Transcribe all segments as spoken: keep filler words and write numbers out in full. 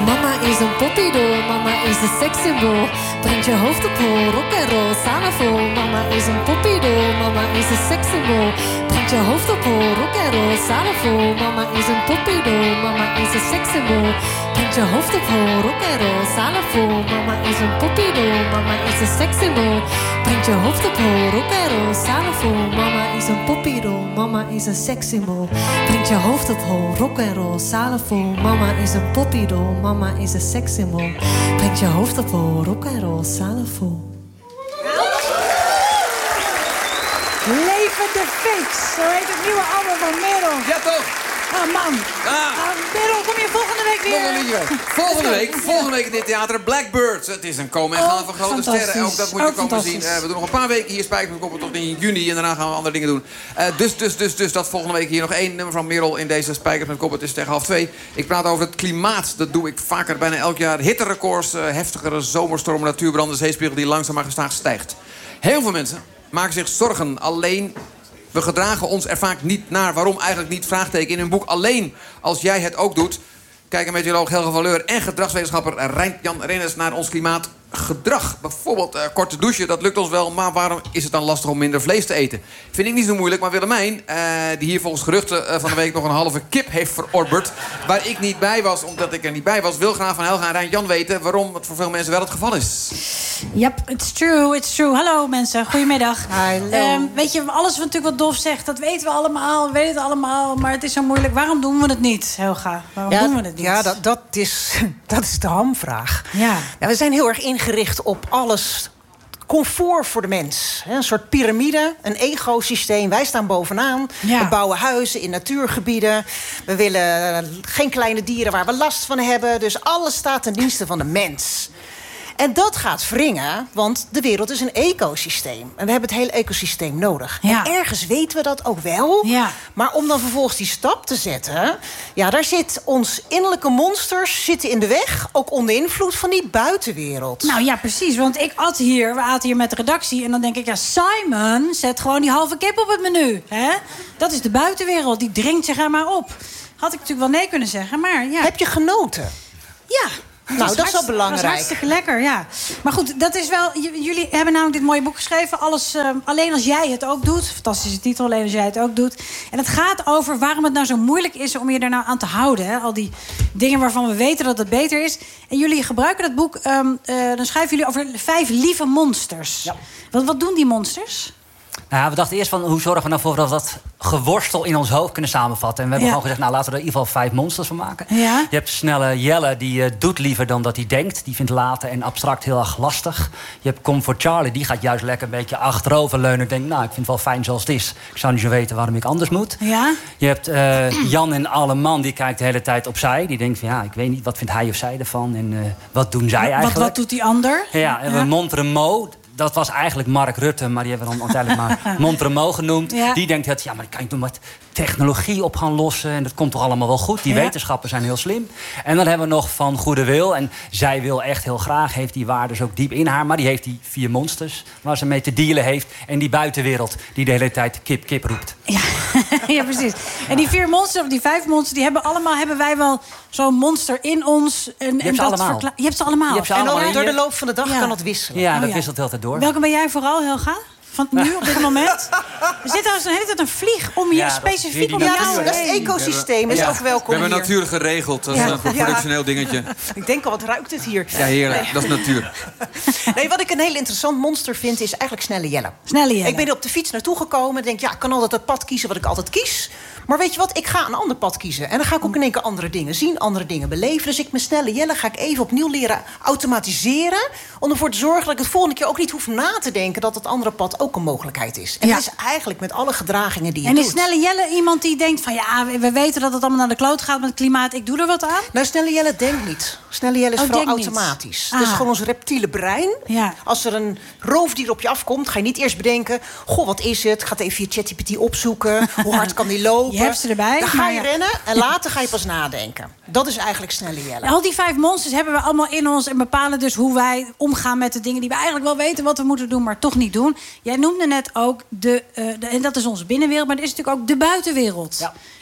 Mama is een poppydoll, mama is een sekssymbool. Brengt je hoofd op hol, rock en roll, salavo. Mama is een poppydoll, mama is een sekssymbool. Brengt je hoofd op hol, rock en roll, salavo. Mama is een poppydoll, mama is een sekssymbool. Brengt je hoofd op hol, rock en roll, salavo. Mama is een poppydoll, mama is een sekssymbool. Brengt je hoofd op hol, rock en roll, salavo. Mama is een poppydoll, mama is een sekssymbool. Brengt je hoofd op hol, rock en roll, salavo. Mama is een poppydoll, mama is een sekssymbool. Brengt je hoofd op hol, rock en roll, salavo. Leven de Fakes, zo heet het nieuwe album van Merel. Ja, toch? Ah, man. Ah. Ah, Merel, kom je volgende week weer? Volgende week. Volgende week, volgende week in dit theater Blackbirds. Het is een komen en gaan van grote sterren. Ook dat moet je Ook komen zien. Uh, we doen nog een paar weken hier Spijkers met Koppen tot in juni. En daarna gaan we andere dingen doen. Uh, dus, dus, dus, dus dat volgende week hier nog één nummer van Merel in deze Spijkers met Koppen. Het is tegen half twee. Ik praat over het klimaat. Dat doe ik vaker, bijna elk jaar. Hitterecords, uh, heftigere zomerstormen, natuurbranden, zeespiegel die langzaam maar gestaag stijgt. Heel veel mensen maken zich zorgen. Alleen, we gedragen ons er vaak niet naar. Waarom eigenlijk niet? Vraagteken in hun boek. Alleen als jij het ook doet. Kijken meteoroloog Helge van Leur en gedragswetenschapper Rijn-Jan Rennes naar ons klimaatgedrag. Bijvoorbeeld uh, korte douchen, dat lukt ons wel. Maar waarom is het dan lastig om minder vlees te eten? Vind ik niet zo moeilijk, maar Willemijn, uh, die hier volgens geruchten uh, van de week nog een halve kip heeft verorberd, waar ik niet bij was, omdat ik er niet bij was, wil graag van Helga en Rijn-Jan weten waarom het voor veel mensen wel het geval is. Yep, it's true, it's true. Hallo mensen, goedemiddag. Hallo. Um, weet je, alles wat natuurlijk wat Dolf zegt, dat weten we allemaal, we weten het allemaal, maar het is zo moeilijk. Waarom doen we het niet, Helga? Waarom ja, doen we het niet? Ja, dat, dat, is, dat is de hamvraag. Ja. Ja, we zijn heel erg ingericht op alles comfort voor de mens. Een soort piramide, een ecosysteem. Wij staan bovenaan. Ja. We bouwen huizen in natuurgebieden. We willen geen kleine dieren waar we last van hebben. Dus alles staat ten dienste van de mens. En dat gaat wringen, want de wereld is een ecosysteem. En we hebben het hele ecosysteem nodig. Ja. En ergens weten we dat ook wel. Ja. Maar om dan vervolgens die stap te zetten, ja, daar zit ons innerlijke monsters zitten in de weg. Ook onder invloed van die buitenwereld. Nou ja, precies. Want ik at hier, we aten hier met de redactie. En dan denk ik, ja, Simon, zet gewoon die halve kip op het menu. Hè? Dat is de buitenwereld, die dringt zich er maar op. Had ik natuurlijk wel nee kunnen zeggen, maar ja. Heb je genoten? Ja. Nou, dat is wel belangrijk. Dat is hartstikke lekker, ja. Maar goed, dat is wel. J- jullie hebben namelijk dit mooie boek geschreven. Alles, uh, alleen als jij het ook doet. Fantastische titel, alleen als jij het ook doet. En het gaat over waarom het nou zo moeilijk is om je er nou aan te houden. Hè? Al die dingen waarvan we weten dat het beter is. En jullie gebruiken dat boek. Um, uh, dan schrijven jullie over vijf lieve monsters. Ja. Wat, wat doen die monsters? Nou ja, we dachten eerst van hoe zorgen we nou voor dat we dat geworstel in ons hoofd kunnen samenvatten. En we hebben Ja. gewoon gezegd, nou laten we er in ieder geval vijf monsters van maken. Ja. Je hebt snelle Jelle, die uh, doet liever dan dat hij denkt. Die vindt laten en abstract heel erg lastig. Je hebt Comfort Charlie, die gaat juist lekker een beetje achteroverleunen. En denkt, nou, ik vind het wel fijn zoals het is. Ik zou niet zo weten waarom ik anders moet. Ja. Je hebt uh, Jan en Alleman, die kijkt de hele tijd opzij. Die denkt van, ja, ik weet niet, wat vindt hij of zij ervan? En uh, wat doen zij eigenlijk? Wat, wat doet die ander? Ja, en we Montremo. Dat was eigenlijk Mark Rutte, maar die hebben we dan uiteindelijk maar Montremo genoemd. Ja. Die denkt, dat, ja, maar dan kan je toch met technologie op gaan lossen. En dat komt toch allemaal wel goed. Die Ja. wetenschappers zijn heel slim. En dan hebben we nog Van Goede Wil. En zij wil echt heel graag, heeft die waardes ook diep in haar. Maar die heeft die vier monsters waar ze mee te dealen heeft. En die buitenwereld die de hele tijd kip, kip roept. Ja, ja, precies. En die vier monsters, of die vijf monsters, die hebben allemaal hebben wij wel zo'n monster in ons. En, en hebt ze dat allemaal. verkla- Je hebt ze allemaal. Je hebt ze En allemaal ook in door je- de loop van de dag Ja. kan het wisselen. Ja, Oh, dat ja. wisselt altijd door. Welke ben jij vooral, Helga? Van nu, op dit moment? Er zit trouwens een hele tijd een vlieg om hier Ja, dat is specifiek weer die om Ja, jou dat is, dat is het heen. ecosysteem. Is Ja. ook welkom We hebben hier. natuur geregeld. Dat is Ja. een productioneel dingetje. Ik denk al, wat ruikt het hier? Ja, heerlijk. Dat is natuur. Nee, wat ik een heel interessant monster vind, is eigenlijk Snelle Jelle. Snelle Jelle. Ik ben er op de fiets naartoe gekomen en denk, ja, ik kan altijd het pad kiezen wat ik altijd kies. Maar weet je wat, ik ga een ander pad kiezen. En dan ga ik ook in één keer andere dingen zien, andere dingen beleven. Dus ik met Snelle Jelle ga ik even opnieuw leren automatiseren. Om ervoor te zorgen dat ik het volgende keer ook niet hoef na te denken dat het andere pad ook een mogelijkheid is. En Ja. dat is eigenlijk met alle gedragingen die je En doet. is Snelle Jelle iemand die denkt van... ja, we weten dat het allemaal naar de kloot gaat met het klimaat. Ik doe er wat aan. Nou, Snelle Jelle denkt niet. Snelle Jelle is Oh, vooral denkt niet. automatisch. Ah. Dat is gewoon ons reptiele brein. Ja. Als er een roofdier op je afkomt, ga je niet eerst bedenken... goh, wat is het? Ga het even je ChatGPT opzoeken. Hoe hard kan die lopen? Je hebt ze erbij, Dan ga maar je ja. rennen en later ga je pas nadenken. Dat is eigenlijk Snelle Jelle. Al die vijf monsters hebben we allemaal in ons... en bepalen dus hoe wij omgaan met de dingen... die we eigenlijk wel weten wat we moeten doen, maar toch niet doen. Jij noemde net ook de... Uh, de en dat is onze binnenwereld, maar er is natuurlijk ook de buitenwereld. Ja.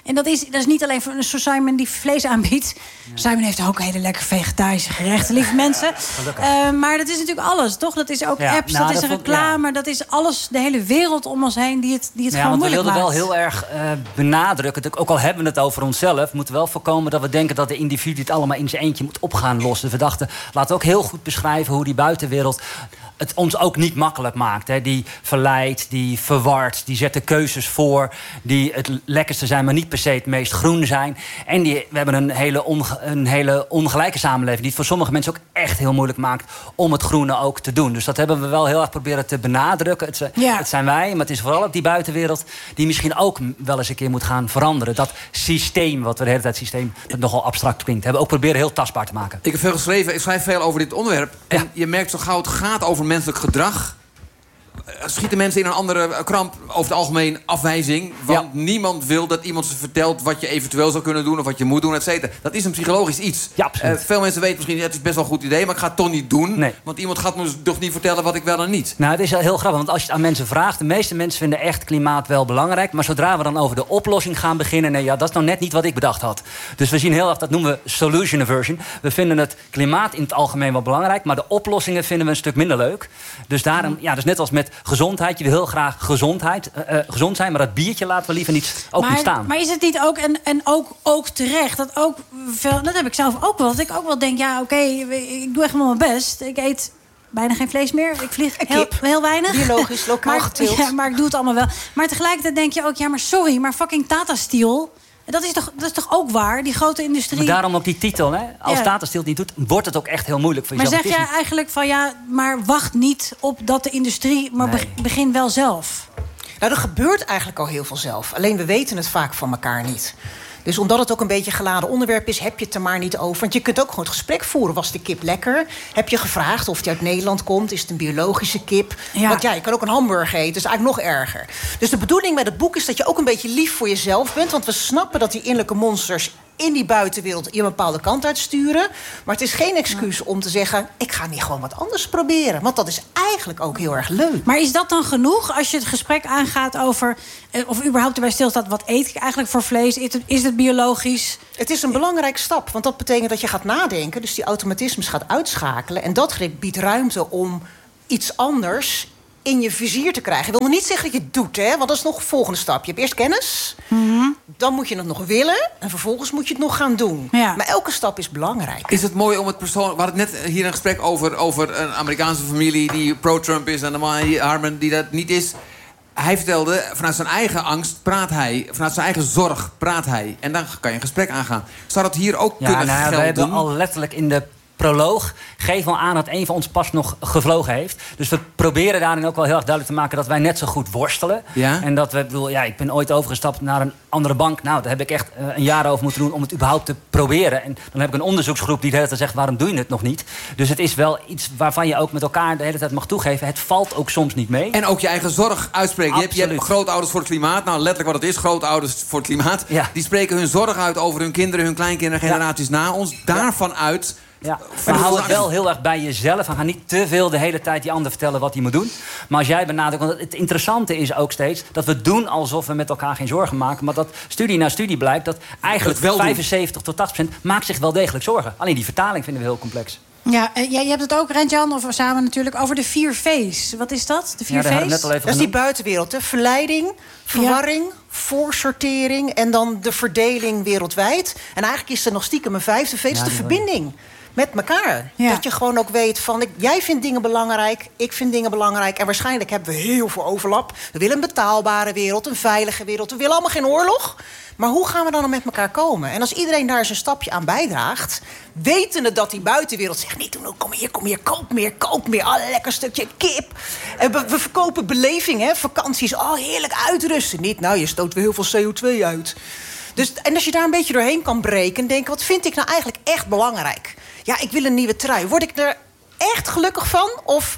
En dat is, dat is niet alleen voor een Simon die vlees aanbiedt. Ja. Simon heeft ook hele lekkere vegetarische gerechten, lieve mensen. Uh, maar dat is natuurlijk alles, toch? Dat is ook ja, apps, nou, dat is dat reclame, ja. dat is alles, de hele wereld om ons heen die het, die het ja, gewoon moeilijk maakt. We wilden wel heel erg uh, benadrukken, ook al hebben we het over onszelf, we moeten wel voorkomen dat we denken dat de individu het allemaal in zijn eentje moet op gaan lossen. Dus we dachten, laten we ook heel goed beschrijven hoe die buitenwereld het ons ook niet makkelijk maakt. Hè. Die verleidt, die verwart, die zet de keuzes voor, die het lekkerste zijn, maar niet per se het meest groen zijn. En die, we hebben een hele, onge, een hele ongelijke samenleving die het voor sommige mensen ook echt heel moeilijk maakt om het groene ook te doen. Dus dat hebben we wel heel erg proberen te benadrukken. Het, ja. het zijn wij, maar het is vooral ook die buitenwereld die misschien ook wel eens een keer moet gaan veranderen. Dat systeem, wat we de hele tijd systeem, dat nogal abstract klinkt, hebben we ook proberen heel tastbaar te maken. Ik heb veel geschreven, ik schrijf veel over dit onderwerp. En ja. je merkt zo gauw het gaat over menselijk gedrag, schieten mensen in een andere kramp, over het algemeen afwijzing. Want ja. niemand wil dat iemand ze vertelt wat je eventueel zou kunnen doen of wat je moet doen, et cetera. Dat is een psychologisch iets. Ja, uh, veel mensen weten misschien, ja, het is best wel een goed idee, maar ik ga het toch niet doen. Nee. Want iemand gaat me toch niet vertellen wat ik wel en niet. Nou, het is heel grappig, want als je het aan mensen vraagt, de meeste mensen vinden echt klimaat wel belangrijk. Maar zodra we dan over de oplossing gaan beginnen, nee, ja, dat is nou net niet wat ik bedacht had. Dus we zien heel erg, dat noemen we solution aversion. We vinden het klimaat in het algemeen wel belangrijk, maar de oplossingen vinden we een stuk minder leuk. Dus daarom, ja, dus net als met gezondheid, je wil heel graag gezondheid, uh, gezond zijn, maar dat biertje laten we liever niet, ook maar, niet staan. Maar is het niet ook, en, en ook, ook terecht, dat ook veel, dat heb ik zelf ook wel, dat ik ook wel denk, ja, oké, okay, ik doe echt wel mijn best. Ik eet bijna geen vlees meer. Ik vlieg heel, heel weinig. Biologisch, lokaal geteeld. Ja, maar ik doe het allemaal wel. Maar tegelijkertijd denk je ook, ja, maar sorry, maar fucking Tata Steel, dat is, toch, dat is toch ook waar, die grote industrie. Maar daarom ook die titel, hè? Als ja. Tata Steel het niet doet, wordt het ook echt heel moeilijk voor jezelf. Maar zeg jij eigenlijk van, ja, maar wacht niet op dat de industrie, maar nee. begin wel zelf. Nou, er gebeurt eigenlijk al heel veel zelf. Alleen we weten het vaak van elkaar niet. Dus omdat het ook een beetje een geladen onderwerp is, heb je het er maar niet over. Want je kunt ook gewoon het gesprek voeren. Was de kip lekker? Heb je gevraagd of die uit Nederland komt? Is het een biologische kip? Ja. Want ja, je kan ook een hamburger eten. Dat is eigenlijk nog erger. Dus de bedoeling met het boek is dat je ook een beetje lief voor jezelf bent. Want we snappen dat die innerlijke monsters in die buitenwereld je een bepaalde kant uitsturen. Maar het is geen excuus om te zeggen, ik ga niet gewoon wat anders proberen. Want dat is eigenlijk ook heel erg leuk. Maar is dat dan genoeg als je het gesprek aangaat over, of überhaupt erbij stilstaat, wat eet ik eigenlijk voor vlees? Is het, is het biologisch? Het is een belangrijke stap, want dat betekent dat je gaat nadenken, dus die automatismes gaat uitschakelen. En dat biedt ruimte om iets anders in je vizier te krijgen. Ik wil nog niet zeggen dat je het doet, hè, want dat is nog een volgende stap. Je hebt eerst kennis, mm-hmm. dan moet je het nog willen en vervolgens moet je het nog gaan doen. Ja. Maar elke stap is belangrijk. Is het mooi om het persoonlijk... We hadden net hier een gesprek over, over een Amerikaanse familie die pro-Trump is en de man Harmon die dat niet is. Hij vertelde, vanuit zijn eigen angst praat hij, vanuit zijn eigen zorg praat hij. En dan kan je een gesprek aangaan. Zou dat hier ook ja, kunnen nou, gelden? We hebben al letterlijk in de proloog geef al aan dat een van ons pas nog gevlogen heeft. Dus we proberen daarin ook wel heel erg duidelijk te maken dat wij net zo goed worstelen. Ja? En dat we, bedoel, ja, ik ben ooit overgestapt naar een andere bank. Nou, daar heb ik echt uh, een jaar over moeten doen om het überhaupt te proberen. En dan heb ik een onderzoeksgroep die de hele tijd zegt, waarom doe je het nog niet? Dus het is wel iets waarvan je ook met elkaar de hele tijd mag toegeven. Het valt ook soms niet mee. En ook je eigen zorg uitspreken. Je hebt, je hebt grootouders voor het klimaat. Nou, letterlijk wat het is, grootouders voor het klimaat. Ja. Die spreken hun zorg uit over hun kinderen, hun kleinkinderen, generaties ja. na ons. Daarvan uit... Ja, maar hou het wel heel erg bij jezelf. En ga niet te veel de hele tijd die ander vertellen wat hij moet doen. Maar als jij benadrukt... Want het interessante is ook steeds dat we doen alsof we met elkaar geen zorgen maken. Maar dat studie na studie blijkt dat eigenlijk vijfenzeventig tot tachtig procent maakt zich wel degelijk zorgen. Alleen die vertaling vinden we heel complex. Ja, jij hebt het ook, Rentjan, of samen natuurlijk, over de vier V's. Wat is dat, de vier ja, V's? Dat genoemd. Is die buitenwereld, hè? Verleiding, verwarring, ja. voorsortering en dan de verdeling wereldwijd. En eigenlijk is er nog stiekem een vijfde V, ja, de verbinding. Met elkaar. Ja. Dat je gewoon ook weet van, ik, jij vindt dingen belangrijk, ik vind dingen belangrijk. En waarschijnlijk hebben we heel veel overlap. We willen een betaalbare wereld, een veilige wereld. We willen allemaal geen oorlog. Maar hoe gaan we dan met elkaar komen? En als iedereen daar zijn stapje aan bijdraagt, wetende dat die buitenwereld zegt, niet doen, kom hier, kom hier, koop meer, koop meer. Oh, lekker stukje kip. En we, we verkopen beleving, hè? Vakanties. Oh, heerlijk uitrusten. Niet, nou, je stoot weer heel veel C O twee uit. Dus, en als je daar een beetje doorheen kan breken en denken, wat vind ik nou eigenlijk echt belangrijk? Ja, ik wil een nieuwe trui. Word ik er echt gelukkig van? Of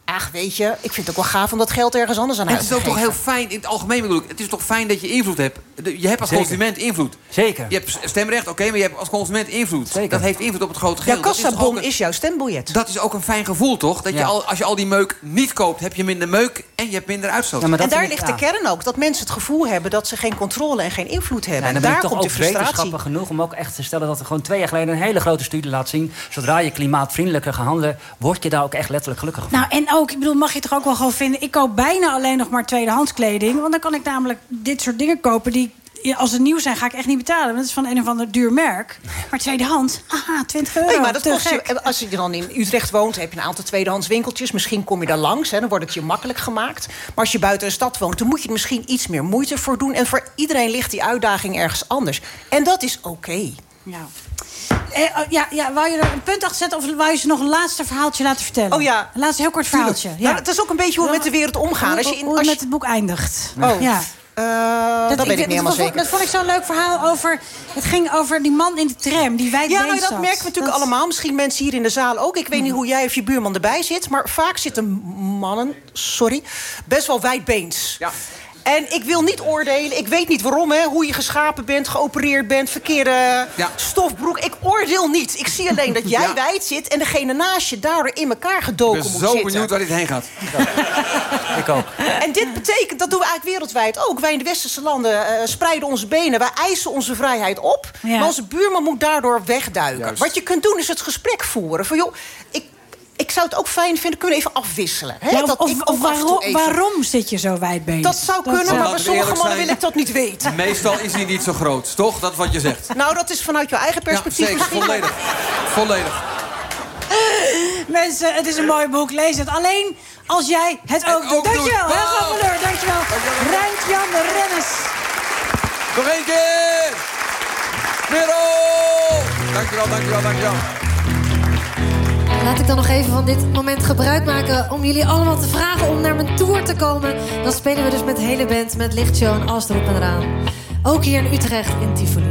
Ach, weet je, ik vind het ook wel gaaf om dat geld ergens anders aan Het uit is te ook toch geven. heel fijn, in het algemeen bedoel ik... het is toch fijn dat je invloed hebt. De- Je hebt als Zeker. consument invloed. Zeker. Je hebt stemrecht, oké, maar je hebt als consument invloed. Zeker. Dat heeft invloed op het grote geheel. Jouw Dat is toch kassabon ook een- is jouw stembiljet. Dat is ook een fijn gevoel, toch? Dat je Ja. al, als je al die meuk niet koopt, heb je minder meuk... en je hebt minder uitstoot. Ja, maar dat En daar vind ik- ligt de ja. kern ook. Dat mensen het gevoel hebben dat ze geen controle en geen invloed hebben. Ja, en dan ben daar ik toch komt de ook frustratie. wetenschapper genoeg om ook echt te stellen... dat er gewoon twee jaar geleden een hele grote studie laat zien... zodra je klimaatvriendelijker gaat handelen... word je daar ook echt letterlijk gelukkig van. Nou, en ook, ik bedoel, mag je toch ook wel gewoon vinden... ik koop bijna alleen nog maar tweedehands kleding. Want dan kan ik namelijk dit soort dingen kopen die... als ze nieuw zijn, ga ik echt niet betalen. Want het is van een of ander duur merk. Maar tweedehands, haha, twintig euro. Nee, maar dat te kost je, gek. als je dan in Utrecht woont, heb je een aantal tweedehands winkeltjes. Misschien kom je daar langs, hè, dan wordt het je makkelijk gemaakt. Maar als je buiten een stad woont, dan moet je er misschien iets meer moeite voor doen. En voor iedereen ligt die uitdaging ergens anders. En dat is oké. Ja. Eh, oh, ja, ja, wou je er een punt achter zetten of wou je ze nog een laatste verhaaltje laten vertellen? Oh ja. Een laatste heel kort verhaaltje. Ja. Nou, het is ook een beetje hoe we met de wereld omgaan. Als je in, hoe het als je, met het boek eindigt. Oh. Ja. Eh, dat, weet ik niet helemaal dat, zeker. Dat vond ik zo'n leuk verhaal over... Het ging over die man in de tram, die wijdbeen Ja, nou, dat zat. merken we natuurlijk Dat- allemaal. Misschien mensen hier in de zaal ook. Ik weet niet hoe jij of je buurman erbij zit. Maar vaak zitten mannen, sorry, best wel wijdbeens. Ja. En ik wil niet oordelen. Ik weet niet waarom, hè, hoe je geschapen bent, geopereerd bent, verkeerde Ja. stofbroek. Ik oordeel niet. Ik zie alleen dat jij Ja. wijd zit en degene naast je daardoor in elkaar Ik gedoken ben moet zo zitten. benieuwd waar dit heen gaat. Ik ook. En dit betekent, dat doen we eigenlijk wereldwijd ook. Wij in de westerse landen eh, spreiden onze benen. Wij eisen onze vrijheid op. Ja. Maar onze buurman moet daardoor wegduiken. Juist. Wat je kunt doen is het gesprek voeren. Van joh, ik, ik zou het ook fijn vinden, kunnen we even afwisselen. Hè? Ja, of Dat of, ik of ook af en toe waarom, even- waarom zit je zo wijdbeen? Dat zou kunnen, eh, maar Laten bij we sommige eerlijk mannen zijn. wil ik dat niet weten. Meestal is hij niet zo groot, toch? Dat is wat je zegt. Nou, dat is vanuit jouw eigen Ja, perspectief zeker. misschien. Volledig. Volledig. Mensen, het is een mooi boek. Lees het. Alleen als jij het ook ook doet. doet. Dankjewel. Heel Wow. graag bedankt. Dankjewel. Dankjewel. Rijntjan de Rennes. Nog één keer! Merel! Dankjewel, dankjewel, dankjewel. Laat ik dan nog even van dit moment gebruik maken om jullie allemaal te vragen om naar mijn tour te komen. Dan spelen we dus met de hele band, met lichtshow en alles erop en eraan. Ook hier in Utrecht in Tivoli.